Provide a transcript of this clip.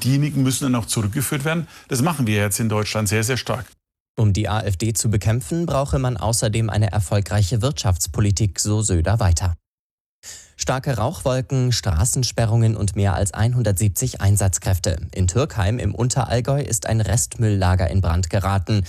diejenigen müssen dann auch zurückgeführt werden. Das machen wir jetzt in Deutschland sehr, sehr stark. Um die AfD zu bekämpfen, brauche man außerdem eine erfolgreiche Wirtschaftspolitik, so Söder weiter. Starke Rauchwolken, Straßensperrungen und mehr als 170 Einsatzkräfte. In Türkheim im Unterallgäu ist ein Restmülllager in Brand geraten.